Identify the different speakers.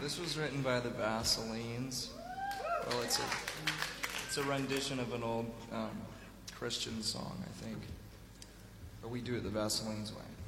Speaker 1: This was written by the Vaselines. Well, it's a rendition of an old Christian song, I think. But we do it the Vaselines way.